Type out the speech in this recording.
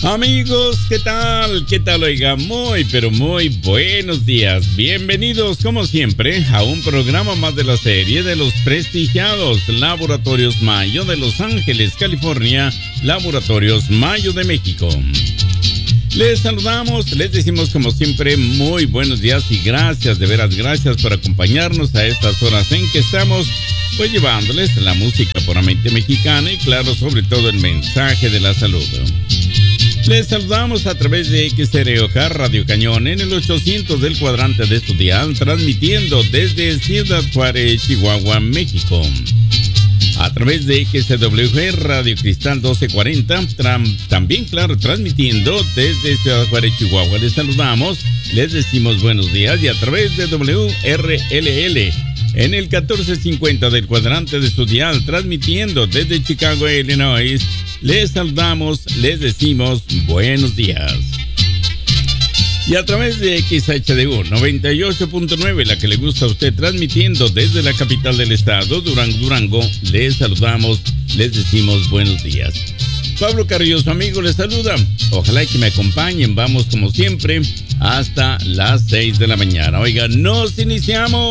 Amigos, ¿qué tal? ¿Qué tal? Oiga, muy, pero muy buenos días. Bienvenidos, como siempre, a un programa más de la serie de los prestigiados Laboratorios Mayo de Los Ángeles, California, Laboratorios Mayo de México. Les saludamos, les decimos como siempre muy buenos días y gracias, de veras gracias por acompañarnos a estas horas en que estamos pues llevándoles la música puramente mexicana y claro, sobre todo el mensaje de la salud. Les saludamos a través de XROK Radio Cañón en el 800 del cuadrante de su dial, transmitiendo desde Ciudad Juárez, Chihuahua, México. A través de XWG Radio Cristal 1240, también, claro, transmitiendo desde Ciudad Juárez, Chihuahua. Les saludamos, les decimos buenos días y a través de WRLL en el 1450 del cuadrante de su dial, transmitiendo desde Chicago, Illinois. Les saludamos, les decimos buenos días. Y a través de XHDU 98.9, la que le gusta a usted, transmitiendo desde la capital del estado, Durango, les saludamos, les decimos buenos días. Pablo Carrillo, su amigo, les saluda. Ojalá que me acompañen, vamos como siempre hasta las 6 de la mañana. Oiga, nos iniciamos.